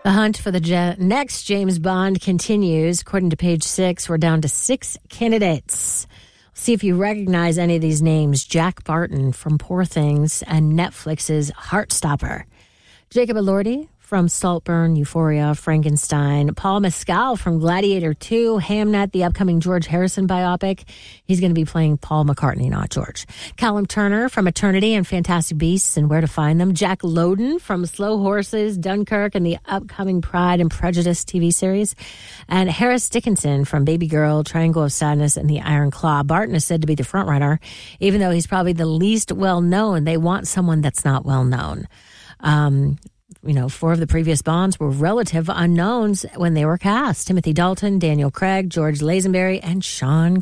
The hunt for the next James Bond continues. According to Page Six, we're down to 6 candidates. See if you recognize any of these names. Jack Barton from Poor Things and Netflix's Heartstopper. Jacob Elordi from Saltburn, Euphoria, Frankenstein. Paul Mescal from Gladiator 2, Hamnet, the upcoming George Harrison biopic. He's going to be playing Paul McCartney, not George. Callum Turner from Eternity and Fantastic Beasts and Where to Find Them. Jack Lowden from Slow Horses, Dunkirk, and the upcoming Pride and Prejudice TV series. And Harris Dickinson from Baby Girl, Triangle of Sadness, and The Iron Claw. Barton is said to be the frontrunner, even though he's probably the least well-known. They want someone that's not well-known. 4 of the previous Bonds were relative unknowns when they were cast. Timothy Dalton, Daniel Craig, George Lazenby, and Sean